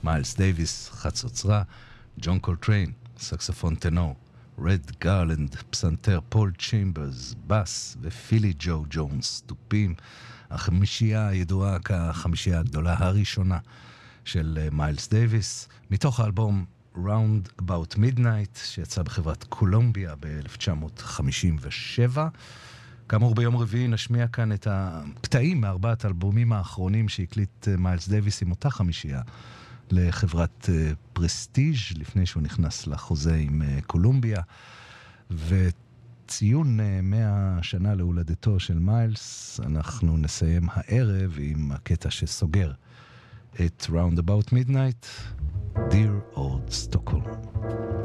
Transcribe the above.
מיילס דייביס, חצוצרה, ג'ון קולטריין, סקסופון טנור, רד גרלנד, פסנתר, פול צ'יימברס, בס ופילי ג'ו ג'ונס, תופים, החמישייה הידועה כחמישייה הגדולה הראשונה של מיילס דייביס, מתוך האלבום Round About Midnight, שיצא בחברת קולומביה ב-1957. כאמור, ביום רביעי נשמיע כאן את הקטעים מארבעת האלבומים האחרונים שהקליט מיילס דייביס עם אותה חמישייה לחברת פרסטיג' לפני שהוא נכנס לחוזה עם קולומביה. וציון 100 שנה להולדתו של מיילס, אנחנו נסיים הערב עם הקטע שסוגר את Round About Midnight, Dear Old Stockholm.